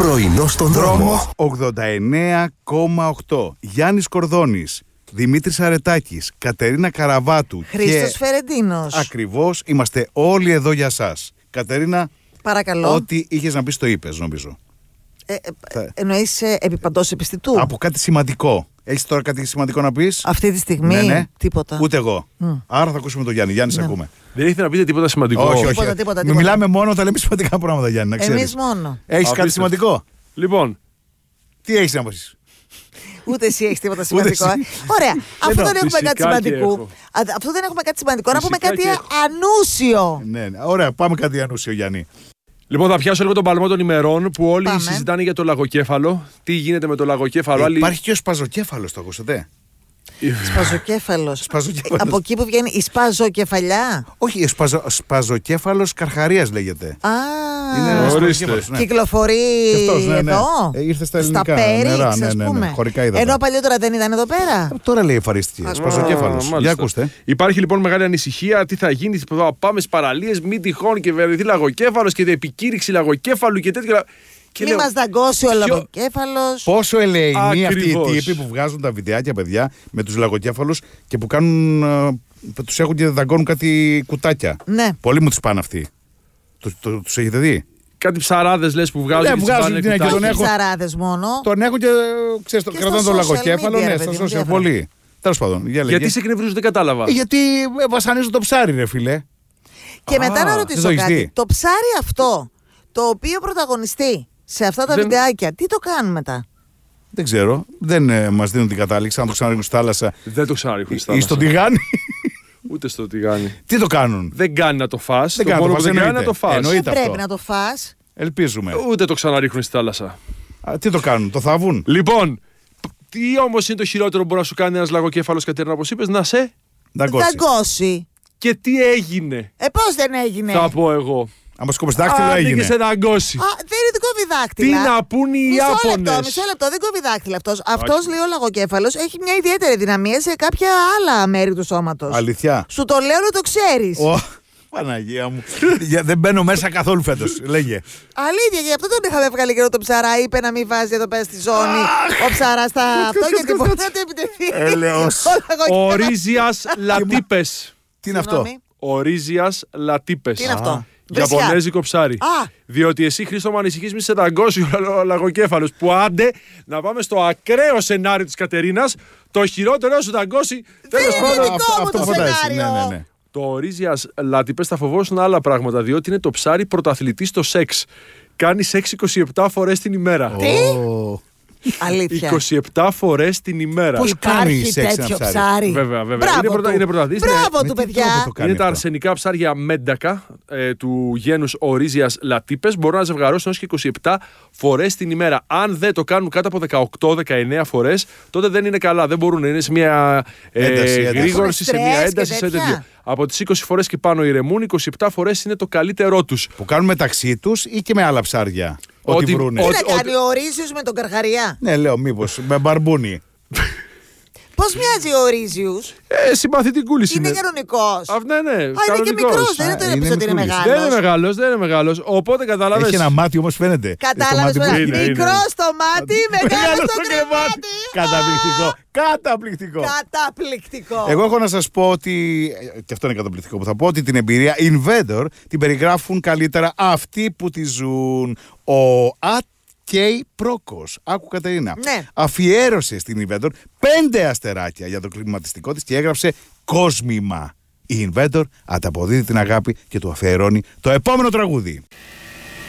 Πρωινό στον δρόμο. 89,8. Γιάννης Κορδόνης, Δημήτρης Αρετάκης, Κατερίνα Καραβάτου Χρήστος Φερεντίνος. Ακριβώς, είμαστε όλοι εδώ για σας. Κατερίνα, παρακαλώ. ό,τι είχες να πεις το είπες, νομίζω. Εννοείς επί παντός επιστητού. Από κάτι σημαντικό. Έχεις τώρα κάτι σημαντικό να πεις? Αυτή τη στιγμή Ναι. τίποτα. Ούτε εγώ. Άρα θα ακούσουμε τον Γιάννη. Γιάννη, σε ακούμε. Δεν έχετε να πείτε τίποτα σημαντικό? Όχι. Τίποτα. Μιλάμε μόνο όταν λέμε σημαντικά πράγματα, Γιάννη, να ξέρεις. Εμείς μόνο. Έχεις κάτι σημαντικό? Λοιπόν, Τι έχεις να πεις? Ούτε εσύ έχεις τίποτα σημαντικό. εσύ. Ωραία. Αφού δεν έχουμε φυσικά κάτι και σημαντικό. έχω. Αφού δεν έχουμε κάτι σημαντικό, να πούμε Φυσικά κάτι και έχω. ανούσιο. Ναι. Ωραία, πάμε κάτι ανούσιο, Γιάννη. λοιπόν, θα πιάσω λίγο τον παλμό των ημερών που όλοι Πάμε. συζητάνε για το λαγοκέφαλο. Τι γίνεται με το λαγοκέφαλο? Άλλοι- Υπάρχει και ο σπαζοκέφαλος, το ακούσατε? Σπαζοκέφαλος. Σπαζοκέφαλος. Από εκεί που βγαίνει η σπαζοκεφαλιά. Όχι, σπαζοκέφαλος Καρχαρίας λέγεται. Είναι Α, ο Ορίστε. σπαζοκέφαλος, ναι. κυκλοφορεί Και αυτός, ναι. εδώ. Ήρθε στα ελληνικά Στα Πέριξ, νερά, ας ναι, πούμε. χωρικά είδατε. Ενώ παλιότερα δεν ήταν εδώ πέρα. Τώρα λέει ευχαρίστηκε. Σπαζοκέφαλος. μάλιστα. Για ακούστε. Υπάρχει λοιπόν μεγάλη ανησυχία. Τι θα γίνει, θα πάμε στις παραλίες, μην τυχόν και βρεθεί λαγοκέφαλος και επικήρυξη λαγοκέφαλου και τέτοια. Και Μη λέω, μας δαγκώσει ο ποιο- λαγοκέφαλος. Πόσο ελεηνοί αυτοί οι Ακριβώς. τύποι που βγάζουν τα βιντεάκια, παιδιά, με τους λαγοκέφαλους και που κάνουν. Τους έχουν και δαγκώνουν κάτι κουτάκια. Ναι. Πολλοί μου τους πάνε αυτοί. Τους έχετε δει? κάτι ψαράδες λες που βγάζουν. Ναι, και τις βγάζουν πάνε την κουτάκι. τον Όχι έχω. ψαράδες μόνο. Τον έχω και ξέρεις, Και κρατάνε στα το social λαγοκέφαλο. media, Ναι, ρε στα παιδί μου, social διάφορα. πολύ. Τέλος πάντων. Για λέγε. Γιατί σε εκνευρίζουν, δεν κατάλαβα. Γιατί βασανίζουν το ψάρι, ρε φίλε. Και μετά να δεν ρωτήσω το έχεις κάτι. δει? Το ψάρι αυτό, το οποίο πρωταγωνιστεί σε αυτά τα Δεν- βιντεάκια, τι το κάνουν μετά? Δεν ξέρω. Δεν μας δίνουν την κατάληξη. Αν το ξαναρίχνουν στη θάλασσα Δεν το ξαναρίχνουν στη ή στον θάλασσα. τηγάνι. Ούτε στο τηγάνι. Τι το κάνουν? Δεν κάνει να το φας. Δεν Το κάνει να μόνο το που φας, δεν κάνει να εννοείται. το φας. Εννοείται. Δεν πρέπει αυτό. να το φας. Ελπίζουμε. Ούτε το ξαναρίχνουν στη θάλασσα. Τι το κάνουν? Το θάβουν? Λοιπόν, τι όμως είναι το χειρότερο που μπορεί να σου κάνει ένας λαγοκέφαλος, Κατερίνα, όπως είπες, να σε. Δαγκώσει. Δαγκώσει. Και τι έγινε, Πώς δεν έγινε? θα πω εγώ. Άμα σκόπεις δάκτυλο Άντε έγινε. και σε δαγκώσει. Α, δεν είναι δικό Τι δάκτυλα. να πούν οι Ιάπωνες. Μισό λεπτό, δεν κόβει δάκτυλα αυτός. Αυτός, λέει, ο λαγοκέφαλος έχει μια ιδιαίτερη δυναμία σε κάποια άλλα μέρη του σώματος. Αλήθεια. Σου το λέω να το ξέρεις. Παναγία μου. Δεν μπαίνω μέσα καθόλου φέτος. Λέγε. Αλήθεια, γι' αυτό τον είχαμε βγάλει καιρό τον ψαρά. Είπε να μην βάζει εδώ πέρα στη ζώνη ο ψαράς στα αυτό, γιατί μπορεί να του επιτεθεί. Έλεος. Ο λαγοκέφαλος. Ορίζιας λατίπες. Τι είναι αυτό? Συγγνώμη. Ορίζιας λατίπες. Τι είναι αυτό? Βρισιά. Ιαπωνέζικο ψάρι. Α. Διότι εσύ, Χρήστο, με ανησυχείς, μη σε δαγκώσει ο λαγοκέφαλος. Που άντε να πάμε στο ακραίο σενάριο της Κατερίνας. Το χειρότερο να σου δαγκώσει. Τέλος είναι πάντων. δικό μου το φαντάζεσαι. σενάριο. Ναι. Το ορίζιας λατίπες θα φοβόσουν άλλα πράγματα. Διότι είναι το ψάρι πρωταθλητή στο σεξ. Κάνει σεξ 27 φορές την ημέρα. Ω, Αλήθεια. 27 φορές την ημέρα. Πώς κάνει Υπάρχει σεξ τέτοιο ένα ψάρι? ψάρι. Βέβαια. Μπράβο του. Είναι πρωταθλητής. Μπράβο Με του, τι παιδιά. τρόπο το κάνει Είναι τα αυτό? αρσενικά ψάρια μέντακα του γένους Ορίζιας λατίπες. Μπορούν να ζευγαρώσουν έως και 27 φορές την ημέρα. Αν δεν το κάνουν κάτω από 18-19 φορές, τότε δεν είναι καλά. Δεν μπορούν. Είναι σε μια Ένταση. γρήγορση, σε μια Στρες και ένταση, σε τέτοια. τέτοιο. Από τις 20 φορές και πάνω ηρεμούν, 27 φορές είναι το καλύτερό τους. Που κάνουν μεταξύ τους ή και με άλλα ψάρια? Ό,τι Ότι- βρούνε. Τι ότι- να κάνει ο Ορίζιος με τον Καρχαριά? Ναι, λέω μήπως με μπαρμπούνι. Πώς μοιάζει ο Ορίζιος? Συμπαθητικούλης Είναι είναι. κανονικός. Ναι, ναι. Α, είναι και κανονικός. μικρός, δεν είναι το είναι έπεισε ότι είναι μικρούλης. Δεν είναι μεγάλος. μεγάλος, δεν είναι μεγάλος. Οπότε καταλάβες. Έχει ένα μάτι όμως φαίνεται. Κατάλαβες Στο μάτι τώρα. που είναι. Μικρό στο μάτι, μεγάλο στο κρεβάτι. Καταπληκτικό. Καταπληκτικό. Καταπληκτικό. Εγώ έχω να σας πω ότι, και αυτό είναι καταπληκτικό που θα πω, ότι την εμπειρία Invader την περιγράφουν καλύτερα αυτοί που τη ζουν. Ο Κέι Πρόκος. Άκου, Κατερίνα. Ναι. Αφιέρωσε στην Invader 5 αστεράκια για το κλιματιστικό της και έγραψε κόσμημα. Η Invader ανταποδίδει την αγάπη και του αφιερώνει το επόμενο τραγούδι.